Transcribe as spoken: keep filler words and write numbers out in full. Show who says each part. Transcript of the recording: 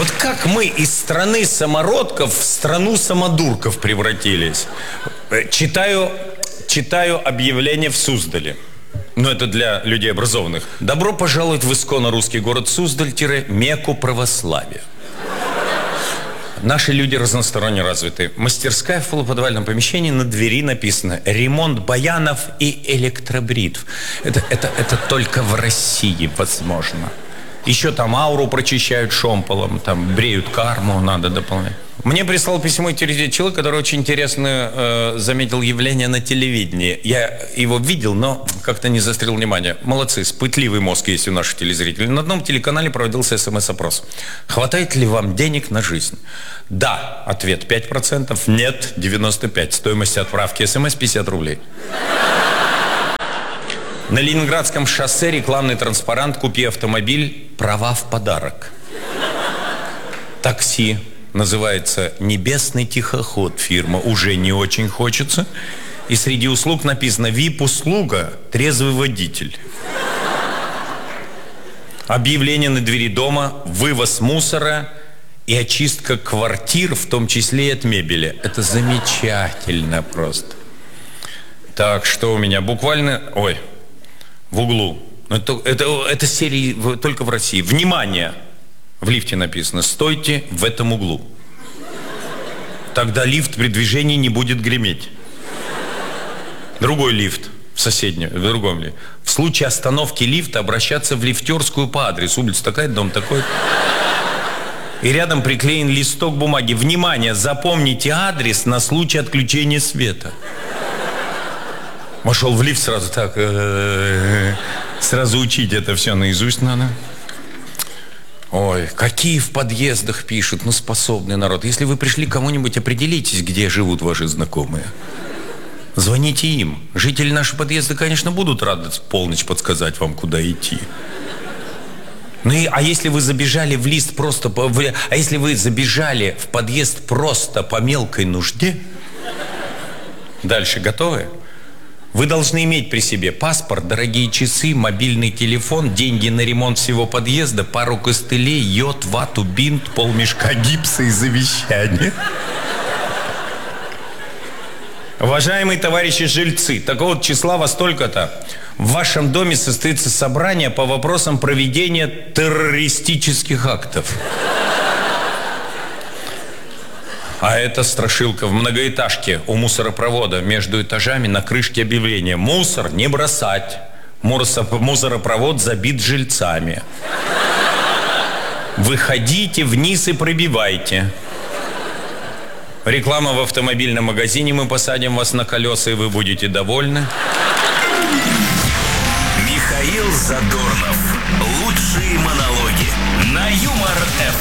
Speaker 1: Вот как мы из страны самородков в страну самодурков превратились? Читаю, читаю объявление в Суздале. Но это для людей образованных. Добро пожаловать в исконно русский город Суздаль-Мекку православия. Наши люди разносторонне развиты. Мастерская в полуподвальном помещении, на двери написано «Ремонт баянов и электробритв». Это, это, это только в России возможно. Еще там ауру прочищают шомполом, там бреют карму, надо дополнять. Мне прислал письмо человек, который очень интересно э, заметил явление на телевидении. Я его видел, но как-то не заострил внимание. Молодцы, пытливый мозг есть у наших телезрителей. На одном телеканале проводился смс-опрос. Хватает ли вам денег на жизнь? Да, ответ пять процентов, нет, девяносто пять процентов. Стоимость отправки смс пятьдесят рублей. На Ленинградском шоссе рекламный транспарант «Купи автомобиль, права в подарок». Такси называется «Небесный тихоход» фирма. Уже не очень хочется. И среди услуг написано ви ай пи-услуга «Трезвый водитель». Объявление на двери дома, вывоз мусора и очистка квартир, в том числе и от мебели. Это замечательно просто. Так, что у меня? Буквально... Ой... В углу. Это, это, это серии только в России. Внимание! В лифте написано: стойте в этом углу. Тогда лифт при движении не будет греметь. Другой лифт в соседнем, в другом лифте. В случае остановки лифта обращаться в лифтерскую по адресу. Улица такая, дом такой. И рядом приклеен листок бумаги. Внимание! Запомните адрес на случай отключения света. Вошел в лифт сразу так, э-э-э, сразу учить это все наизусть надо. Ой, какие в подъездах пишут, ну способный народ. Если вы пришли к кому-нибудь, определитесь, где живут ваши знакомые. Звоните им. Жители нашего подъезда, конечно, будут рады в полночь подсказать вам, куда идти. Ну и, а если вы забежали в лист просто, по, в, а если вы забежали в подъезд просто по мелкой нужде? Дальше готовы? Вы должны иметь при себе паспорт, дорогие часы, мобильный телефон, деньги на ремонт всего подъезда, пару костылей, йод, вату, бинт, полмешка гипса и завещание. Уважаемые товарищи жильцы, такого числа во столько-то. В вашем доме состоится собрание по вопросам проведения террористических актов. А это страшилка в многоэтажке у мусоропровода. Между этажами на крышке объявление: мусор не бросать. Мусоропровод забит жильцами. Выходите вниз и пробивайте. Реклама в автомобильном магазине: мы посадим вас на колеса, и вы будете довольны.
Speaker 2: Михаил Задорнов. Лучшие монологи на Юмор эф